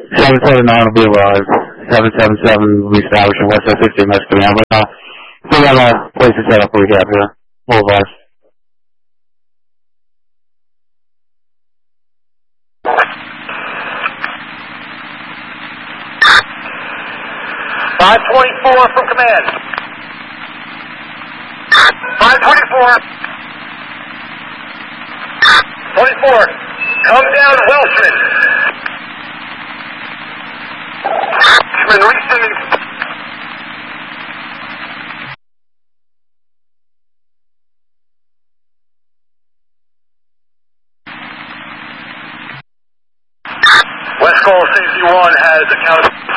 779 will be arrived. 777 will be established in West 50 Mexican Avenue. But still got a place to set up rehab here. All of us. from command. 524. 24. Come down, Welshman. Welshman, resending. West Coast CZ1 has accounted.